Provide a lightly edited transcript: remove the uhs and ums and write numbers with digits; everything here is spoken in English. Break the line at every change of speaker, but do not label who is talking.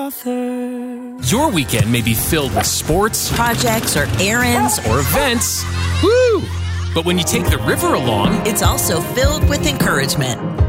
authors.
Your weekend may be filled with sports,
projects, or errands,
or events. Woo! But when you take the river along,
it's also filled with encouragement.